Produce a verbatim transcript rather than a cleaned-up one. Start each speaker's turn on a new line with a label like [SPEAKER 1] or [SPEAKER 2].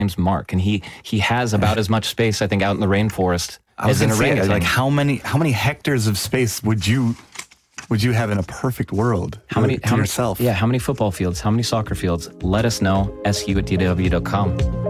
[SPEAKER 1] name's Mark, and he he has about as much space, I think, out in the rainforest
[SPEAKER 2] I was
[SPEAKER 1] as an
[SPEAKER 2] gonna say,
[SPEAKER 1] orangutan.
[SPEAKER 2] like how many how many hectares of space would you would you have in a perfect world?
[SPEAKER 1] How many?
[SPEAKER 2] to
[SPEAKER 1] how
[SPEAKER 2] yourself?
[SPEAKER 1] Many, yeah, how many football fields? How many soccer fields? Let us know. S U at D W dot com.